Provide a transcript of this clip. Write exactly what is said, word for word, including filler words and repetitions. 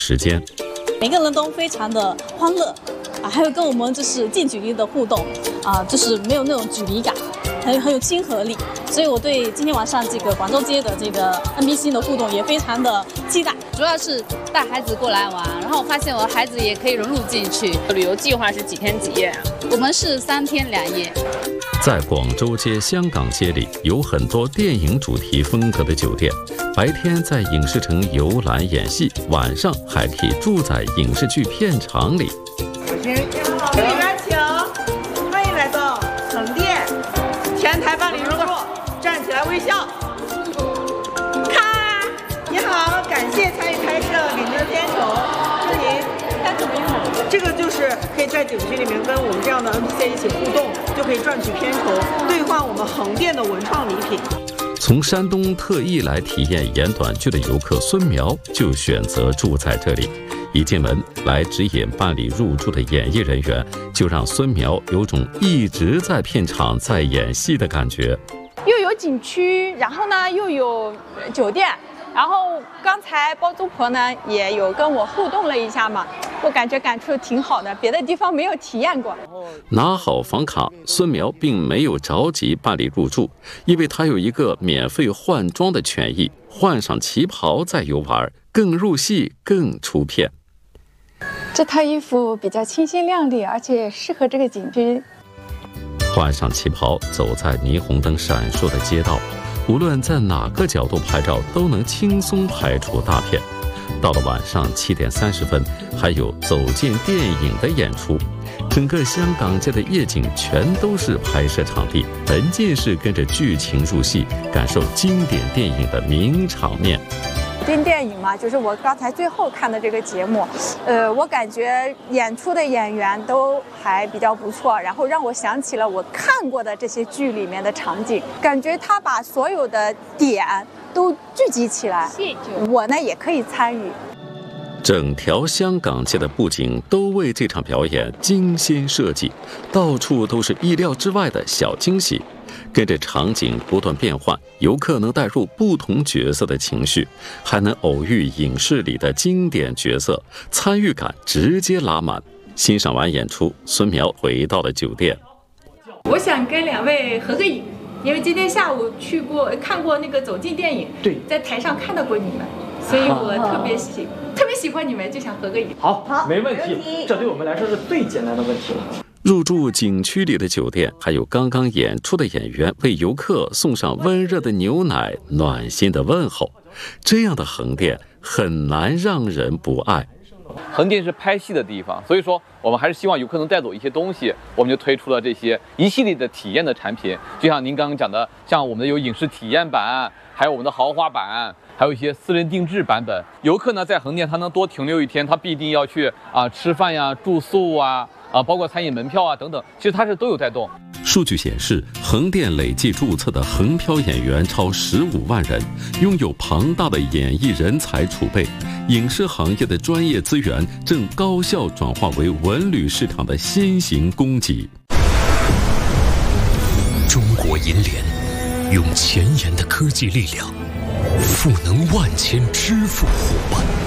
时间。 每个人都非常的欢乐啊，还有跟我们就是近距离的互动啊，就是没有那种距离感，很很有亲和力。所以我对今天晚上这个广州街的这个 N P C 的互动也非常的期待。 主要是带孩子过来玩，然后我发现我孩子也可以融入进去。旅游计划是几天几夜啊？我们是三天两夜。 在广州街、香港街里有很多电影主题风格的酒店，白天在影视城游览演戏，晚上还可以住在影视剧片场里。 里边请，欢迎来到横店，前台办理入住，站起来微笑。咔，你好，感谢参与拍摄，给您的片酬，祝您看怎么样？这个就是可以在景区里面跟我们这样的 N P C 一起互动，就可以赚取片酬，兑换我们横店的文创礼品。 从山东特意来体验演短剧的游客孙苗就选择住在这里。一进门，来指引办理入住的演艺人员就让孙苗有种一直在片场在演戏的感觉。 又有景区，然后呢又有酒店，然后刚才包租婆呢也有跟我互动了一下嘛，我感觉感触挺好的，别的地方没有体验过。 拿好房卡，孙苗并没有着急办理入住，因为他有一个免费换装的权益，换上旗袍再游玩，更入戏，更出片。 这套衣服比较清新亮丽，而且适合这个景区。 换上旗袍，走在霓虹灯闪烁的街道，无论在哪个角度拍照，都能轻松拍出大片。到了晚上七点三十分，还有走进电影的演出。整个香港街的夜景全都是拍摄场地，沉浸式跟着剧情入戏，感受经典电影的名场面。 听电影嘛，就是我刚才最后看的这个节目，呃，我感觉演出的演员都还比较不错，然后让我想起了我看过的这些剧里面的场景，感觉他把所有的点都聚集起来，我呢也可以参与。 整条香港街的布景都为这场表演精心设计，到处都是意料之外的小惊喜。跟着场景不断变换，游客能带入不同角色的情绪，还能偶遇影视里的经典角色，参与感直接拉满。欣赏完演出，孙苗回到了酒店。 我想跟两位合个影，因为今天下午去过看过那个走进电影， 对， 在台上看到过你们，所以我特别喜特别喜欢你们，就想合个影。 好，好，没问题，这对我们来说是最简单的问题了。 入住景区里的酒店，还有刚刚演出的演员为游客送上温热的牛奶，暖心的问候。这样的横店很难让人不爱。 横店是拍戏的地方，所以说我们还是希望游客能带走一些东西，我们就推出了这些一系列的体验的产品。就像您刚刚讲的，像我们的有影视体验版，还有我们的豪华版，还有一些私人定制版本。游客呢在横店他能多停留一天，他必定要去啊吃饭呀、住宿啊。啊，包括餐饮门票啊等等，其实它是都有带动。 数据显示，横店累计注册的横漂演员超十五万人，拥有庞大的演艺人才储备，影视行业的专业资源正高效转化为文旅市场的新型供给。 中国银联用前沿的科技力量，赋能万千支付伙伴。